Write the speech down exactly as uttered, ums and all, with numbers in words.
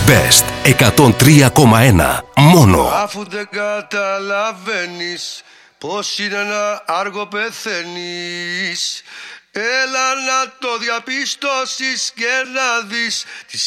Best εκατόν τρία κόμμα ένα. Μόνο. Αφού δεν καταλαβαίνεις πως είναι ένα άργο πεθαίνεις, έλα να το διαπιστώσεις και να δεις τις